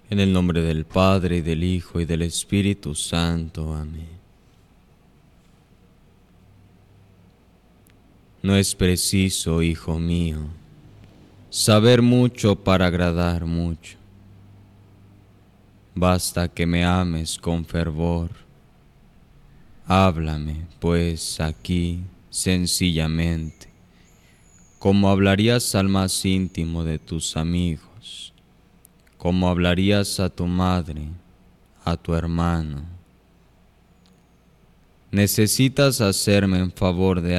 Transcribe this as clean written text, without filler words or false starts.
En el nombre del Padre, y del Hijo, y del Espíritu Santo. Amén. No es preciso, hijo mío, saber mucho para agradar mucho. Basta que me ames con fervor. Háblame, pues, aquí, sencillamente, como hablarías al más íntimo de tus amigos, como hablarías a tu madre, a tu hermano. Necesitas hacerme en favor de